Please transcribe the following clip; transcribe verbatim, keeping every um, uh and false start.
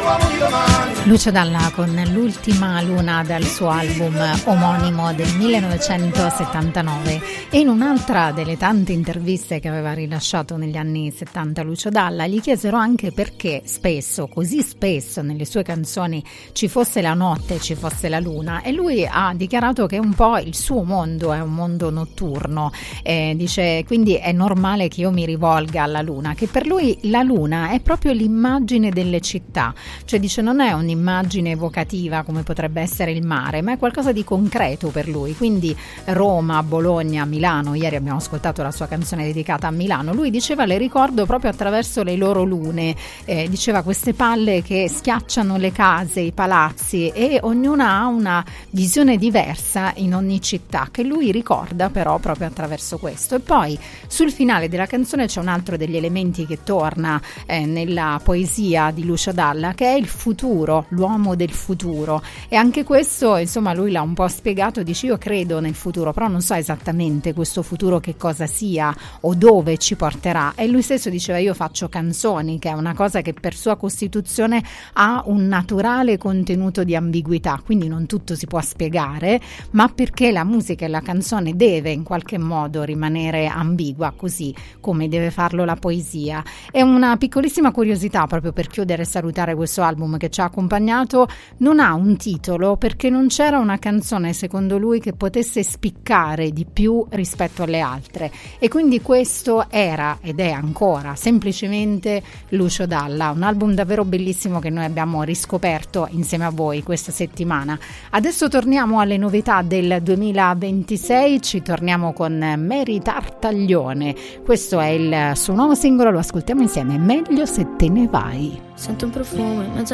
Lucio Dalla con L'ultima luna dal suo album omonimo del millenovecentosettantanove, e in un'altra delle tante interviste che aveva rilasciato negli anni settanta Lucio Dalla gli chiesero anche perché spesso, così spesso nelle sue canzoni ci fosse la notte, ci fosse la luna, e lui ha dichiarato che un po' il suo mondo è un mondo notturno, eh, dice quindi è normale che io mi rivolga alla luna, che per lui la luna è proprio l'immagine delle città, cioè dice non è un'immagine evocativa come potrebbe essere il mare, ma è qualcosa di concreto per lui, quindi Roma, Bologna, Milano, ieri abbiamo ascoltato la sua canzone dedicata a Milano, lui diceva le ricordo proprio attraverso le loro lune, eh, diceva queste palle che schiacciano le case, i palazzi, e ognuna ha una visione diversa in ogni città che lui ricorda però proprio attraverso questo. E poi sul finale della canzone c'è un altro degli elementi che torna eh, nella poesia di Lucio Dalla, che è il futuro, l'uomo del futuro, e anche questo insomma lui l'ha un po' spiegato, dice io credo nel futuro però non so esattamente questo futuro che cosa sia o dove ci porterà, e lui stesso diceva io faccio canzoni, che è una cosa che per sua costituzione ha un naturale contenuto di ambiguità, quindi non tutto si può spiegare, ma perché la musica e la canzone deve in qualche modo rimanere ambigua, così come deve farlo la poesia. È una piccolissima curiosità proprio per chiudere e salutare questo album che ci ha accompagnato: non ha un titolo perché non c'era una canzone secondo lui che potesse spiccare di più rispetto alle altre, e quindi questo era ed è ancora semplicemente Lucio Dalla, un album davvero bellissimo che noi abbiamo riscoperto insieme a voi questa settimana. Adesso torniamo alle novità del duemilaventisei, ci torniamo con Mary Tartaglione, questo è il suo nuovo singolo, lo ascoltiamo insieme, Meglio se te ne vai. Sento un profumo in mezzo